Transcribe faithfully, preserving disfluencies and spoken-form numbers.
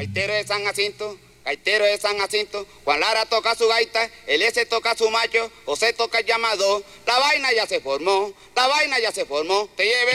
gaitero de San Jacinto, gaitero de San Jacinto, Juan Lara toca su gaita, el S toca su macho, José toca el llamado, la vaina ya se formó, la vaina ya se formó, te lleve